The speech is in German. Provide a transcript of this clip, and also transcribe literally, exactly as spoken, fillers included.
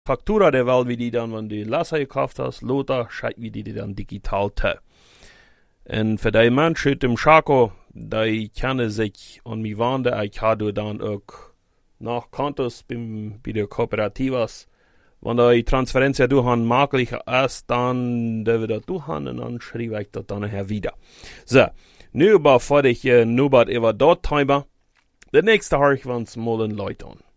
Faktura der Welt, wie die dann, wenn du Lasse gekauft hast, Lothar, scheit wie die, die dann digital te. En für die Menschen im Schako, die kennen sich an mi Wande, ich habe dann auch nach Kontos bei der Kooperativas. Wenn die Transferenz ja durch möglich ist, dann dürfen wir das durch und dann schreibe ich das dann nachher wieder. So, nu bevor ich äh, nu bald über dort treibe, der nächste habe ich uns mal ein Leute an.